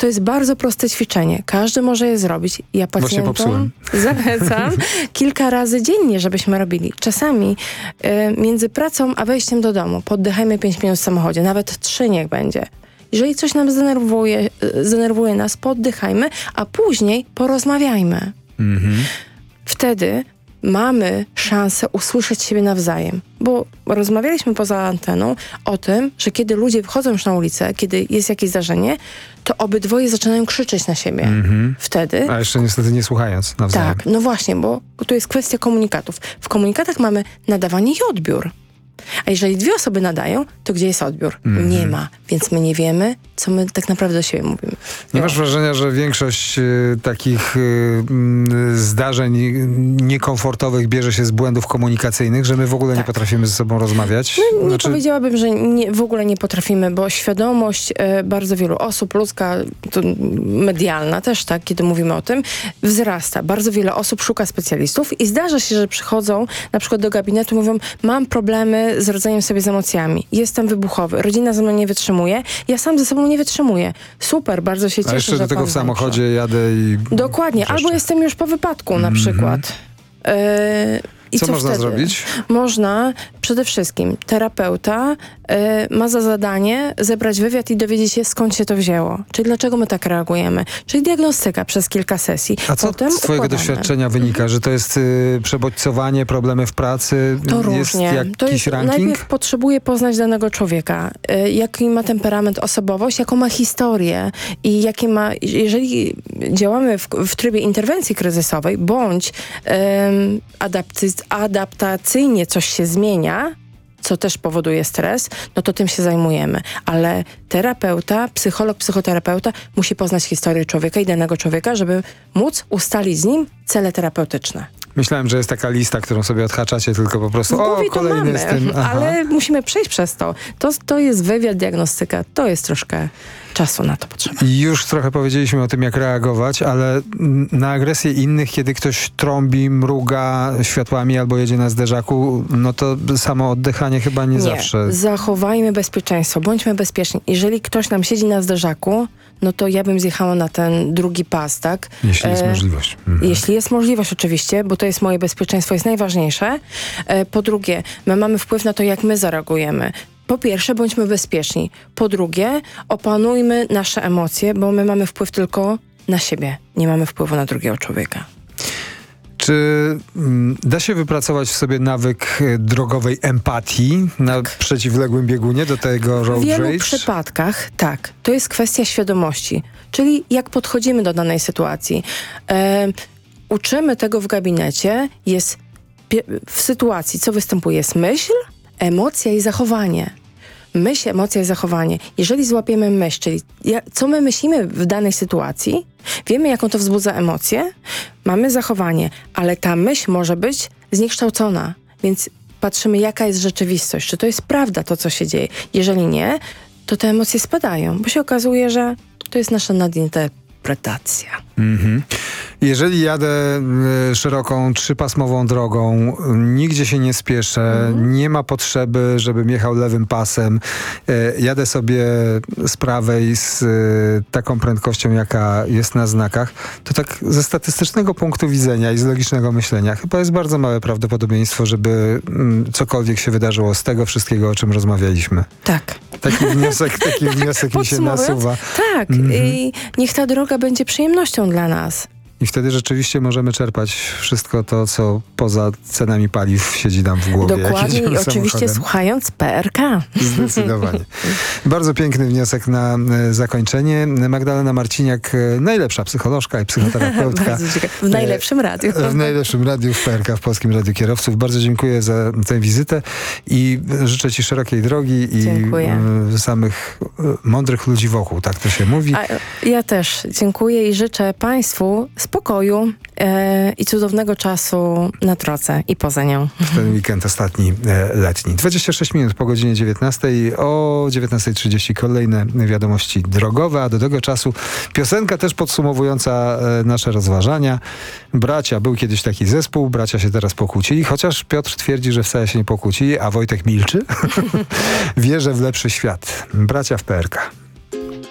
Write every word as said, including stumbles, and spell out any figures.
To jest bardzo proste ćwiczenie. Każdy może je zrobić. Ja pacjentom zalecam kilka razy dziennie, żebyśmy robili. Czasami y, między pracą a wejściem do domu poddychajmy pięć minut w samochodzie, nawet trzy niech będzie. Jeżeli coś nam zdenerwuje, zdenerwuje nas, poddychajmy, a później porozmawiajmy. Mhm. Wtedy mamy szansę usłyszeć siebie nawzajem, bo rozmawialiśmy poza anteną o tym, że kiedy ludzie wychodzą już na ulicę, kiedy jest jakieś zdarzenie, to obydwoje zaczynają krzyczeć na siebie. Mm-hmm. Wtedy... A jeszcze niestety nie słuchając nawzajem. Tak, no właśnie, bo, bo to jest kwestia komunikatów. W komunikatach mamy nadawanie i odbiór. A jeżeli dwie osoby nadają, to gdzie jest odbiór? Mm-hmm. Nie ma, więc my nie wiemy, co my tak naprawdę do siebie mówimy. Nie no. Masz wrażenia, że większość y, takich y, zdarzeń niekomfortowych bierze się z błędów komunikacyjnych, że my w ogóle tak. nie potrafimy ze sobą rozmawiać? No, nie znaczy... powiedziałabym, że nie, w ogóle nie potrafimy, bo świadomość y, bardzo wielu osób, ludzka, to medialna też, tak, kiedy mówimy o tym, wzrasta. Bardzo wiele osób szuka specjalistów i zdarza się, że przychodzą na przykład do gabinetu i mówią, mam problemy z radzeniem sobie z emocjami. Jestem wybuchowy. Rodzina ze mną nie wytrzymuje. Ja sam ze sobą nie wytrzymuję. Super, bardzo się cieszę, A jeszcze że do tego w samochodzie dobrze. jadę i... Dokładnie. Wrzeszczę. Albo jestem już po wypadku na przykład. Yy, I co, co można wtedy? zrobić? Można przede wszystkim terapeuta y, ma za zadanie zebrać wywiad i dowiedzieć się, skąd się to wzięło. Czyli dlaczego my tak reagujemy. Czyli diagnostyka przez kilka sesji. A co Potem z twojego układamy. doświadczenia wynika? Że to jest y, przebodźcowanie, problemy w pracy? To jest różnie. jakiś To jest, ranking? najpierw potrzebuję poznać danego człowieka. Y, jaki ma temperament, osobowość, jaką ma historię i jakie ma... Jeżeli działamy w, w trybie interwencji kryzysowej, bądź y, adapty, adaptacyjnie coś się zmienia, co też powoduje stres, no to tym się zajmujemy. Ale terapeuta, psycholog, psychoterapeuta musi poznać historię człowieka i danego człowieka, żeby móc ustalić z nim cele terapeutyczne. Myślałem, że jest taka lista, którą sobie odhaczacie, tylko po prostu w o, głowie kolejny to mamy, z tym. Aha. Ale musimy przejść przez to. to. To jest wywiad, diagnostyka, to jest troszkę czasu na to potrzeba. Już trochę powiedzieliśmy o tym, jak reagować, ale na agresję innych, kiedy ktoś trąbi, mruga światłami albo jedzie na zderzaku, no to samo oddychanie chyba nie, nie zawsze. Zachowajmy bezpieczeństwo, bądźmy bezpieczni. Jeżeli ktoś nam siedzi na zderzaku, no to ja bym zjechała na ten drugi pas, tak? Jeśli jest e, możliwość. Mhm. Jeśli jest możliwość oczywiście, bo to jest moje bezpieczeństwo, jest najważniejsze. E, po drugie, my mamy wpływ na to, jak my zareagujemy. Po pierwsze, bądźmy bezpieczni. Po drugie, opanujmy nasze emocje, bo my mamy wpływ tylko na siebie. Nie mamy wpływu na drugiego człowieka. Czy mm, da się wypracować w sobie nawyk drogowej empatii na tak. przeciwległym biegunie do tego road rage? W wielu rage? przypadkach tak. To jest kwestia świadomości. Czyli jak podchodzimy do danej sytuacji. E, uczymy tego w gabinecie. Jest w sytuacji, co występuje, jest myśl, emocja i zachowanie. Myśl, emocja i zachowanie. Jeżeli złapiemy myśl, czyli ja, co my myślimy w danej sytuacji, wiemy, jaką to wzbudza emocje, mamy zachowanie, ale ta myśl może być zniekształcona, więc patrzymy, jaka jest rzeczywistość, czy to jest prawda to, co się dzieje. Jeżeli nie, to te emocje spadają, bo się okazuje, że to jest nasza nadinterpretacja. Mhm. Jeżeli jadę y, szeroką, trzypasmową drogą, nigdzie się nie spieszę, mhm. nie ma potrzeby, żebym jechał lewym pasem, y, jadę sobie z prawej z y, taką prędkością, jaka jest na znakach, to tak ze statystycznego punktu widzenia i z logicznego myślenia chyba jest bardzo małe prawdopodobieństwo, żeby y, cokolwiek się wydarzyło z tego wszystkiego, o czym rozmawialiśmy. Tak. Taki wniosek, taki wniosek mi się nasuwa. Tak. Mhm. I niech ta droga będzie przyjemnością dla nas. I wtedy rzeczywiście możemy czerpać wszystko to, co poza cenami paliw siedzi nam w głowie. Dokładnie i oczywiście samochodem. Słuchając P R K. Zdecydowanie. Bardzo piękny wniosek na e, zakończenie. Magdalena Marciniak, e, najlepsza psycholożka i psychoterapeutka. W najlepszym radiu. E, w najlepszym radiu w P R K, w Polskim Radiu Kierowców. Bardzo dziękuję za tę wizytę i życzę ci szerokiej drogi i e, samych e, mądrych ludzi wokół, tak to się mówi. A ja też dziękuję i życzę Państwu spokoju e, i cudownego czasu na drodze i poza nią. W ten weekend ostatni e, letni. dwadzieścia sześć minut po godzinie dziewiętnastej. O dziewiętnasta trzydzieści kolejne wiadomości drogowe, a do tego czasu piosenka też podsumowująca e, nasze rozważania. Bracia, był kiedyś taki zespół, bracia się teraz pokłócili, chociaż Piotr twierdzi, że wcale się nie pokłócili, a Wojtek milczy. Wierzę w lepszy świat. Bracia w P R K.